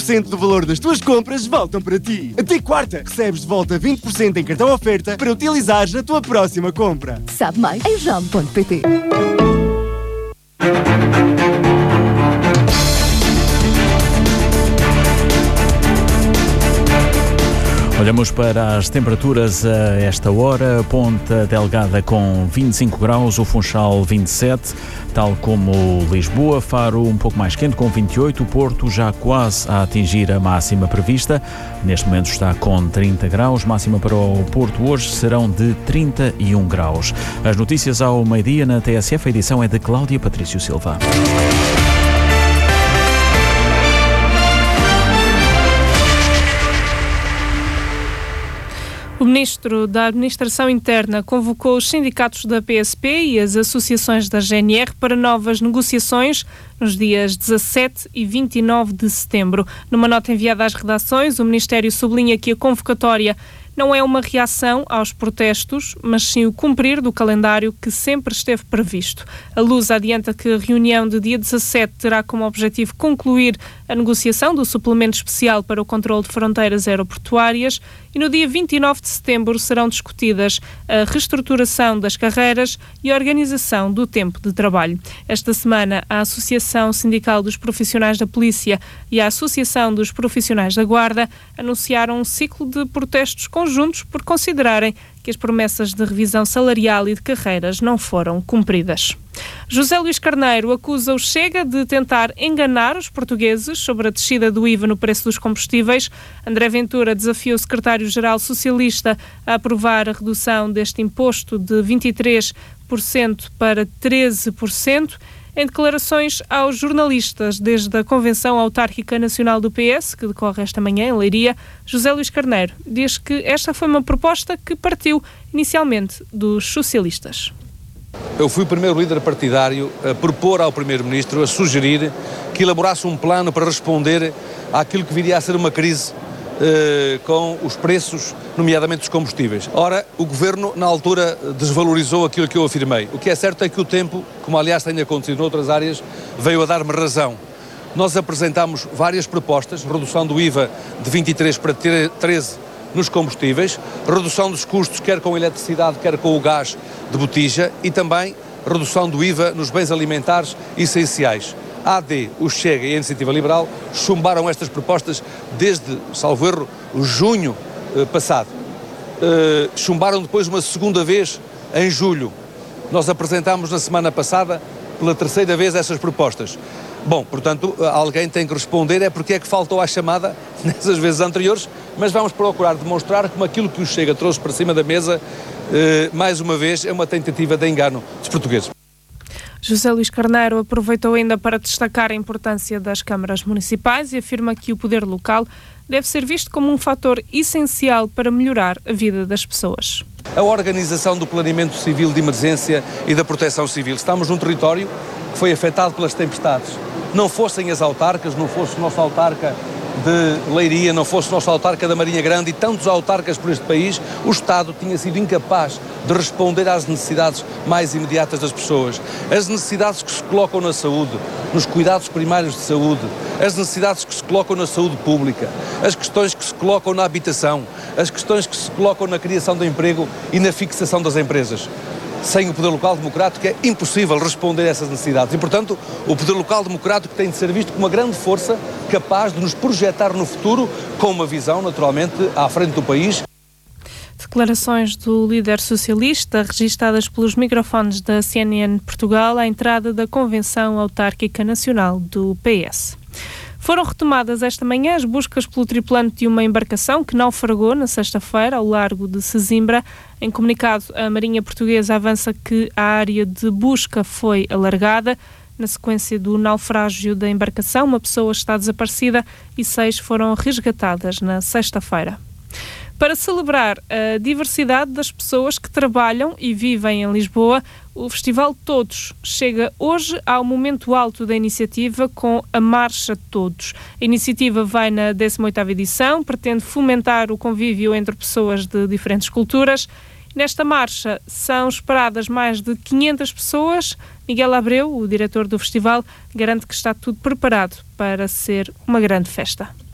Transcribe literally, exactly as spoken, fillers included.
cento do valor das tuas compras voltam para ti. Até quarta, recebes de volta vinte por cento em cartão oferta para utilizares na tua próxima compra. Sabe mais em jam ponto pt. Olhamos para as temperaturas a esta hora. Ponta Delgada com vinte e cinco graus, o Funchal vinte e sete, tal como Lisboa. Faro um pouco mais quente com vinte e oito, o Porto já quase a atingir a máxima prevista. Neste momento está com trinta graus, máxima para o Porto hoje serão de trinta e um graus. As notícias ao meio-dia na T S F, a edição é de Cláudia Patrício Silva. O Ministro da Administração Interna convocou os sindicatos da P S P e as associações da G N R para novas negociações nos dias dezassete e vinte e nove de setembro. Numa nota enviada às redações, o Ministério sublinha que a convocatória não é uma reação aos protestos, mas sim o cumprir do calendário que sempre esteve previsto. A Luz adianta que a reunião de dia dezassete terá como objetivo concluir a negociação do suplemento especial para o controle de fronteiras aeroportuárias e no dia vinte e nove de setembro serão discutidas a reestruturação das carreiras e a organização do tempo de trabalho. Esta semana, a Associação Sindical dos Profissionais da Polícia e a Associação dos Profissionais da Guarda anunciaram um ciclo de protestos conjuntos por considerarem que as promessas de revisão salarial e de carreiras não foram cumpridas. José Luís Carneiro acusa o Chega de tentar enganar os portugueses sobre a descida do I V A no preço dos combustíveis. André Ventura desafiou o secretário-geral socialista a aprovar a redução deste imposto de vinte e três por cento para treze por cento. Em declarações aos jornalistas desde a Convenção Autárquica Nacional do P S, que decorre esta manhã em Leiria, José Luís Carneiro diz que esta foi uma proposta que partiu inicialmente dos socialistas. Eu fui o primeiro líder partidário a propor ao Primeiro-Ministro, a sugerir que elaborasse um plano para responder àquilo que viria a ser uma crise eh, com os preços, nomeadamente dos combustíveis. Ora, o Governo, na altura, desvalorizou aquilo que eu afirmei. O que é certo é que o tempo, como aliás tem acontecido noutras áreas, veio a dar-me razão. Nós apresentámos várias propostas, redução do I V A de vinte e três para treze nos combustíveis, redução dos custos quer com a eletricidade, quer com o gás de botija e também redução do I V A nos bens alimentares essenciais. A AD, o Chega e a Iniciativa Liberal chumbaram estas propostas desde, salvo erro, junho eh, passado. Eh, chumbaram depois uma segunda vez em julho. Nós apresentámos na semana passada pela terceira vez essas propostas. Bom, portanto, alguém tem que responder é porque é que faltou à chamada nessas vezes anteriores, mas vamos procurar demonstrar como aquilo que o Chega trouxe para cima da mesa, eh, mais uma vez, é uma tentativa de engano dos portugueses. José Luís Carneiro aproveitou ainda para destacar a importância das câmaras municipais e afirma que o poder local deve ser visto como um fator essencial para melhorar a vida das pessoas. A organização do planeamento civil de emergência e da proteção civil. Estamos num território que foi afetado pelas tempestades. Não fossem as autarcas, não fosse o nosso autarca de Leiria, não fosse o nosso autarca da Marinha Grande e tantos autarcas por este país, o Estado tinha sido incapaz de responder às necessidades mais imediatas das pessoas. As necessidades que se colocam na saúde, nos cuidados primários de saúde, as necessidades que se colocam na saúde pública, as questões que se colocam na habitação, as questões que se colocam na criação de emprego e na fixação das empresas. Sem o poder local democrático é impossível responder a essas necessidades e, portanto, o poder local democrático tem de ser visto como uma grande força capaz de nos projetar no futuro com uma visão, naturalmente, à frente do país. Declarações do líder socialista registadas pelos microfones da C N N Portugal à entrada da Convenção Autárquica Nacional do P S. Foram retomadas esta manhã as buscas pelo tripulante de uma embarcação que naufragou na sexta-feira ao largo de Sesimbra. Em comunicado, a Marinha Portuguesa avança que a área de busca foi alargada. Na sequência do naufrágio da embarcação, uma pessoa está desaparecida e seis foram resgatadas na sexta-feira. Para celebrar a diversidade das pessoas que trabalham e vivem em Lisboa, o Festival Todos chega hoje ao momento alto da iniciativa com a Marcha Todos. A iniciativa vai na décima oitava edição, pretende fomentar o convívio entre pessoas de diferentes culturas. Nesta marcha são esperadas mais de quinhentas pessoas. Miguel Abreu, o diretor do festival, garante que está tudo preparado para ser uma grande festa.